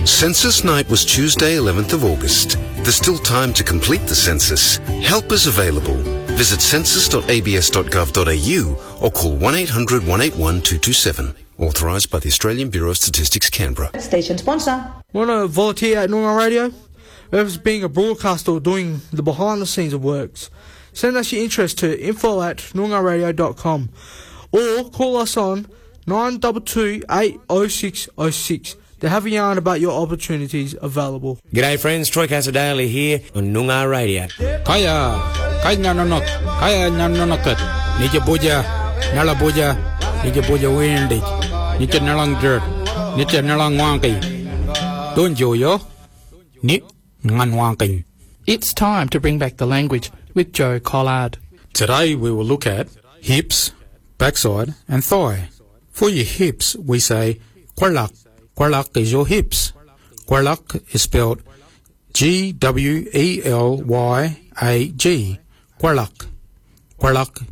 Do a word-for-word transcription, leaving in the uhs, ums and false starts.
Census night was Tuesday, eleventh of August. There's still time to complete the census. Help is available. Visit census dot a b s dot gov dot a u or call one eight hundred, one eight one, two two seven. Authorised by the Australian Bureau of Statistics, Canberra. Station sponsor. Want to volunteer at Noongar Radio? Whether being a broadcaster or doing the behind the scenes of works, send us your interest to info at noongar radio dot com or call us on nine two two, eight oh six oh six to have a yarn about your opportunities available. G'day friends, Troy Casadale here on Noongar Radio. Kaya, kaya nanonok, kaya nanonokat, nija buja, nala buja, nija buja windy, nija nalang dirt, nija nalang wanky. Don't you yo? Ni ngan wanky. It's time to bring back the language with Joe Collard. Today we will look at hips, backside and thigh. For your hips, we say kwarlak. Kwarlak is your hips. Kwarlak is spelled G W E L Y A G. Kwarlak. Kwarlak